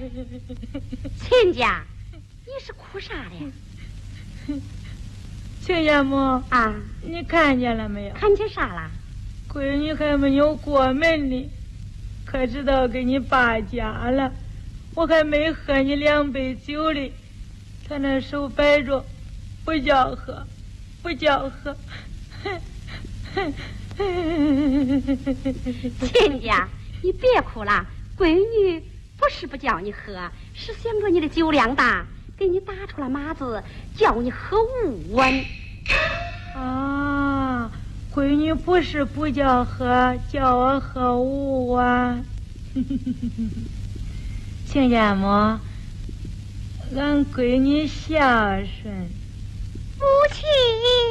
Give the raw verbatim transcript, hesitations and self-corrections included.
亲家，你是哭啥的？ 亲家母啊， 你看见了没有？ 看见啥了？ 闺女还没有过门呢，可知道给你爸家了。我还没喝你两杯酒哩，他那手摆着，不叫喝，不叫喝。 亲家，你别哭了，闺女不是不叫你喝，是想着你的酒量大，给你打出了马子，叫你喝无温。 啊，闺女不是不叫喝，叫我喝无啊。亲家母，俺闺女孝顺。 母亲。